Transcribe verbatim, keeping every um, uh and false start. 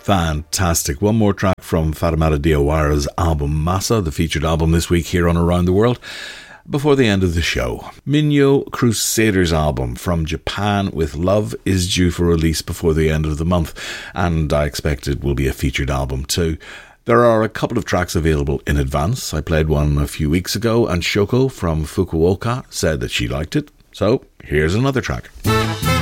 Fantastic. One more track from Fatoumata Diawara's album Massa, the featured album this week here on Around the World, before the end of the show. Minyo Crusaders' album from Japan with Love is due for release before the end of the month, and I expect it will be a featured album too. There are a couple of tracks available in advance. I played one a few weeks ago, and Shoko from Fukuoka said that she liked it, so here's another track.